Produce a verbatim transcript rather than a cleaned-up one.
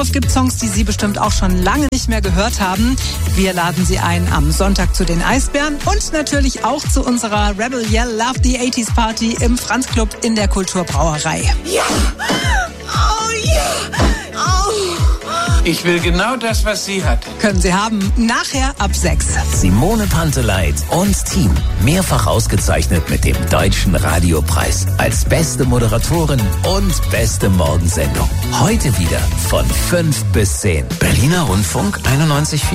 Es gibt Songs, die Sie bestimmt auch schon lange nicht mehr gehört haben. Wir laden Sie ein am Sonntag zu den Eisbären und natürlich auch zu unserer Rebel Yell Love the eighties Party im Franz Club in der Kulturbrauerei. Ja! Oh ja! Oh! Ich will genau das, was sie hatte. Können Sie haben, nachher ab sechs. Simone Panteleit und Team. Mehrfach ausgezeichnet mit dem Deutschen Radiopreis als beste Moderatorin und beste Morgensendung. Heute wieder von fünf bis zehn. Berliner Rundfunk einundneunzig Komma vier.